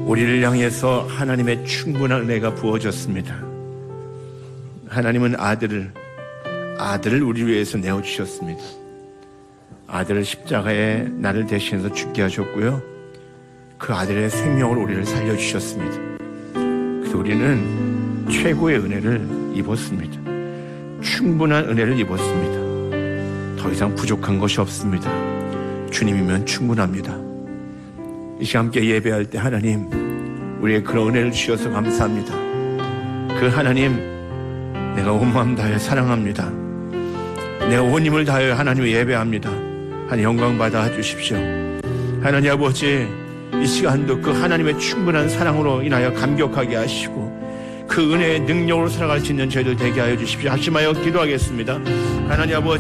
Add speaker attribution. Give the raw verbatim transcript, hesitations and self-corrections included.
Speaker 1: 우리를 향해서 하나님의 충분한 은혜가 부어졌습니다. 하나님은 아들을 아들을 우리 위해서 내어주셨습니다. 아들을 십자가에 나를 대신해서 죽게 하셨고요, 그 아들의 생명으로 우리를 살려주셨습니다. 그래서 우리는 최고의 은혜를 입었습니다. 충분한 은혜를 입었습니다. 더 이상 부족한 것이 없습니다. 주님이면 충분합니다. 이 시간 함께 예배할 때 하나님, 우리의 그런 은혜를 주셔서 감사합니다. 그 하나님, 내가 온 마음 다하여 사랑합니다. 내가 온 힘을 다하여 하나님을 예배합니다. 하나님 영광 받아 주십시오. 하나님 아버지, 이 시간도 그 하나님의 충분한 사랑으로 인하여 감격하게 하시고 그 은혜의 능력으로 살아갈 수 있는 저희들 되게 하여 주십시오. 합심하여 기도하겠습니다. 하나님 아버지,